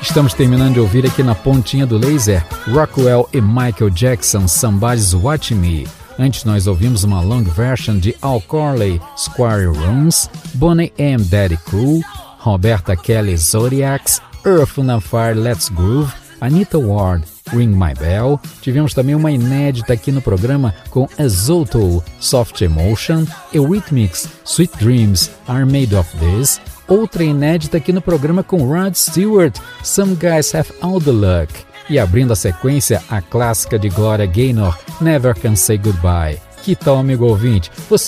Estamos terminando de ouvir aqui na pontinha do laser Rockwell e Michael Jackson, Somebody's Watching Me. Antes nós ouvimos uma long version de Al Corley, Square Rooms, Bonnie M. Daddy Cool, Roberta Kelly, Zodiacs, Earth and Fire, Let's Groove, Anita Ward, Ring My Bell. Tivemos também uma inédita aqui no programa com Azotto, Soft Emotion, Eurythmics, Sweet Dreams, Are Made of This. Outra inédita aqui no programa com Rod Stewart, Some Guys Have All the Luck. E abrindo a sequência, a clássica de Gloria Gaynor, Never Can Say Goodbye. Que tal, amigo ouvinte? Você